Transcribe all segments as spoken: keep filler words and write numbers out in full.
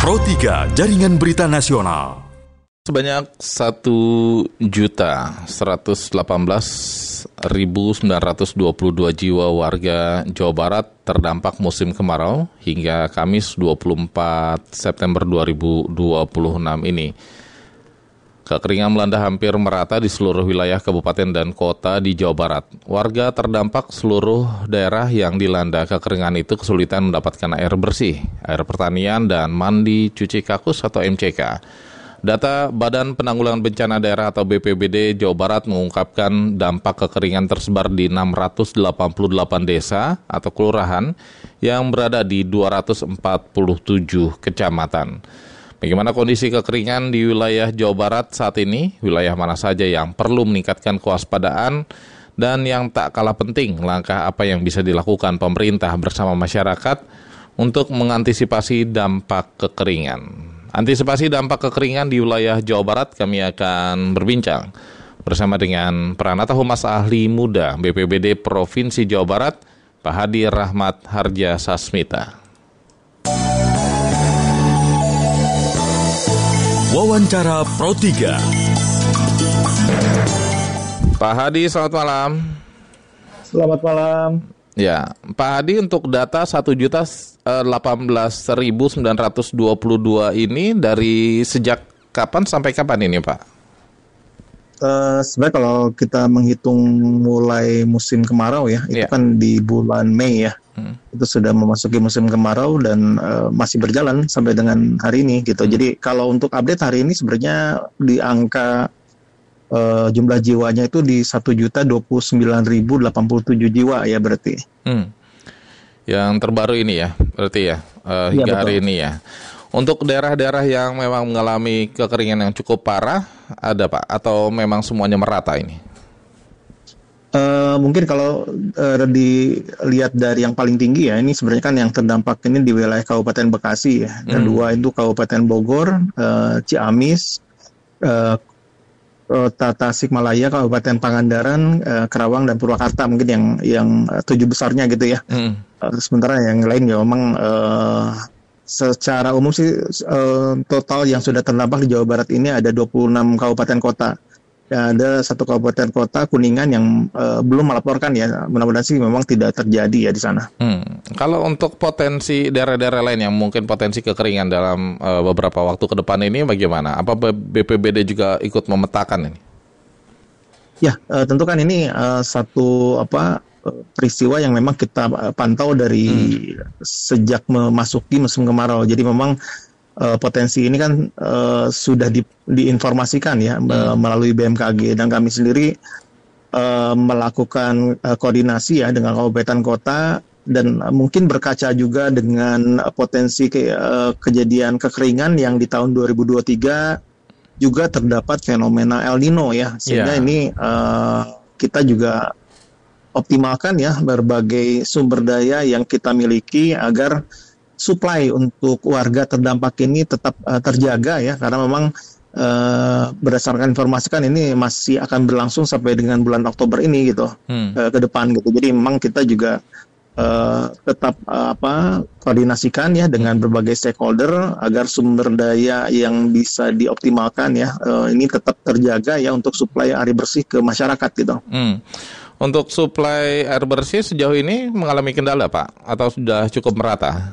Pro tiga Jaringan Berita Nasional. Sebanyak satu juta seratus delapan belas ribu sembilan ratus dua puluh dua jiwa warga Jawa Barat terdampak musim kemarau hingga Kamis dua puluh empat September dua ribu dua puluh enam ini. Kekeringan melanda hampir merata di seluruh wilayah kabupaten dan kota di Jawa Barat. Warga terdampak seluruh daerah yang dilanda kekeringan itu kesulitan mendapatkan air bersih, air pertanian, dan mandi cuci kakus atau M C K. Data Badan Penanggulangan Bencana Daerah atau B P B D Jawa Barat mengungkapkan dampak kekeringan tersebar di enam ratus delapan puluh delapan desa atau kelurahan yang berada di dua ratus empat puluh tujuh kecamatan. Bagaimana kondisi kekeringan di wilayah Jawa Barat saat ini? Wilayah mana saja yang perlu meningkatkan kewaspadaan? Dan yang tak kalah penting, langkah apa yang bisa dilakukan pemerintah bersama masyarakat untuk mengantisipasi dampak kekeringan? Antisipasi dampak kekeringan di wilayah Jawa Barat kami akan berbincang bersama dengan Pranata Humas Ahli Muda B P B D Provinsi Jawa Barat, Pak Hadi Rahmat Harja Sasmita. Wawancara Pro tiga. Pak Hadi, selamat malam. Selamat malam. Ya, Pak Hadi, untuk data satu juta delapan belas ribu sembilan ratus dua puluh dua ini dari sejak kapan sampai kapan ini, Pak? Uh, sebenarnya kalau kita menghitung mulai musim kemarau ya, itu yeah. kan di bulan Mei ya. Hmm. Itu sudah memasuki musim kemarau dan uh, masih berjalan sampai dengan hari ini gitu. Hmm. Jadi kalau untuk update hari ini sebenarnya di angka uh, jumlah jiwanya itu di satu juta dua puluh sembilan ribu delapan puluh tujuh jiwa ya berarti. Hmm. Yang terbaru ini ya, berarti ya, uh, hingga ya, hari ini ya. Untuk daerah-daerah yang memang mengalami kekeringan yang cukup parah, ada Pak? Atau memang semuanya merata ini? Uh, mungkin kalau uh, dilihat dari yang paling tinggi ya, ini sebenarnya kan yang terdampak ini di wilayah Kabupaten Bekasi ya. Kedua hmm. itu Kabupaten Bogor, uh, Ciamis, uh, Kota Tasikmalaya, Kabupaten Pangandaran, uh, Karawang, dan Purwakarta mungkin yang yang uh, tujuh besarnya gitu ya. Hmm. Uh, sementara yang lain ya memang uh, secara umum sih uh, total yang sudah terdampak di Jawa Barat ini ada dua puluh enam kabupaten kota. Ya, ada satu kabupaten kota Kuningan yang uh, belum melaporkan ya. Mudah-mudahan sih memang tidak terjadi ya di sana. Hmm. Kalau untuk potensi daerah-daerah lain yang mungkin potensi kekeringan dalam uh, beberapa waktu ke depan ini bagaimana? Apa B P B D juga ikut memetakan ini? Ya, uh, tentu kan ini uh, satu apa peristiwa yang memang kita pantau dari hmm. sejak memasuki musim kemarau. Jadi memang uh, potensi ini kan uh, sudah di, diinformasikan ya hmm. melalui B M K G, dan kami sendiri uh, melakukan uh, koordinasi ya dengan kabupaten kota, dan uh, mungkin berkaca juga dengan uh, potensi ke, uh, kejadian kekeringan yang di tahun dua ribu dua puluh tiga juga terdapat fenomena El Nino ya, sehingga yeah. ini uh, kita juga optimalkan ya berbagai sumber daya yang kita miliki agar supply untuk warga terdampak ini tetap uh, terjaga ya, karena memang uh, berdasarkan informasi kan ini masih akan berlangsung sampai dengan bulan Oktober ini gitu hmm. uh, ke depan gitu. Jadi memang kita juga uh, tetap uh, apa koordinasikan ya dengan berbagai stakeholder agar sumber daya yang bisa dioptimalkan ya uh, ini tetap terjaga ya untuk supply air bersih ke masyarakat gitu. Hmm. Untuk suplai air bersih sejauh ini mengalami kendala, Pak? Atau sudah cukup merata?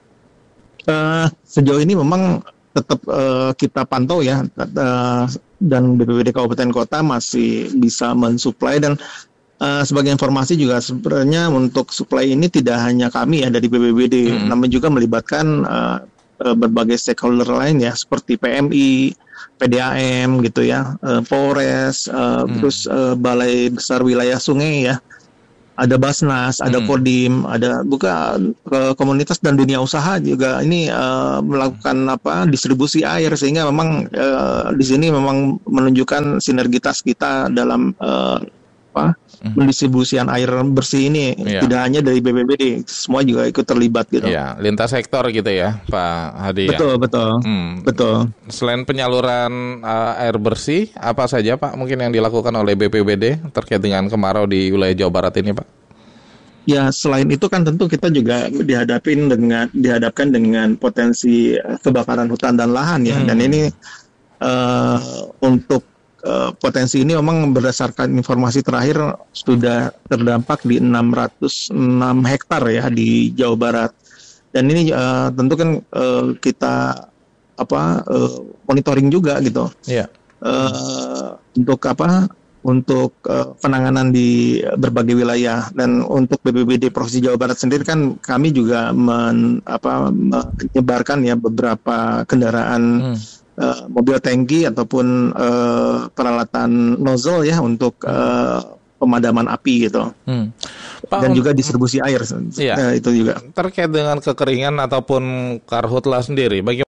Uh, sejauh ini memang tetap uh, kita pantau ya, uh, dan B P B D Kabupaten Kota masih bisa mensuplai, dan uh, sebagai informasi juga sebenarnya untuk suplai ini tidak hanya kami ya dari B P B D, hmm. namun juga melibatkan uh, uh, berbagai stakeholder lain ya, seperti P M I, P D A M gitu ya, uh, Polres, uh, hmm. terus uh, Balai Besar Wilayah Sungai ya, ada Basnas, ada hmm. Kodim, ada bukan uh, komunitas dan dunia usaha juga ini uh, melakukan apa distribusi air, sehingga memang uh, di sini memang menunjukkan sinergitas kita dalam uh, apa mm-hmm. pendistribusian air bersih ini yeah. tidak hanya dari B P B D, semua juga ikut terlibat gitu. Iya, lintas sektor gitu ya, Pak Hadi. Betul, ya? betul, hmm. betul. Selain penyaluran uh, air bersih, apa saja Pak mungkin yang dilakukan oleh B P B D terkait dengan kemarau di wilayah Jawa Barat ini, Pak? Ya, selain itu kan tentu kita juga dihadapin dengan dihadapkan dengan potensi eh, kebakaran hutan dan lahan ya. Hmm. Dan ini eh, untuk eh, potensi ini memang berdasarkan informasi terakhir sudah terdampak di enam ratus enam hektar ya di Jawa Barat. Dan ini eh, tentu kan eh, kita apa eh, monitoring juga gitu. Iya. Eh, untuk apa? Untuk uh, penanganan di berbagai wilayah. Dan untuk B P B D Provinsi Jawa Barat sendiri kan kami juga men, apa, menyebarkan ya beberapa kendaraan hmm. uh, mobil tangki ataupun uh, peralatan nozzle ya untuk uh, pemadaman api gitu. Hmm. Pak, dan juga distribusi air. Iya. Uh, itu juga. Terkait dengan kekeringan ataupun karhutla sendiri, bagaimana